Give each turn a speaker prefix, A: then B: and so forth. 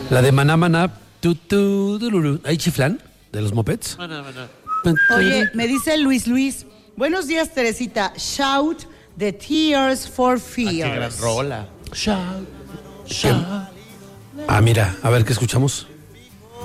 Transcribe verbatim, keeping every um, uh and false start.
A: La de Maná Maná. Tu, tu, tururú. ¿Hay chiflán de los mopeds?
B: Maná, maná.
C: Oye, me dice Luis Luis. Buenos días, Teresita. Shout the Tears for
B: Ah, qué gran
C: Fears.
B: rola.
A: Shout, shout. Ah, mira, a ver qué escuchamos.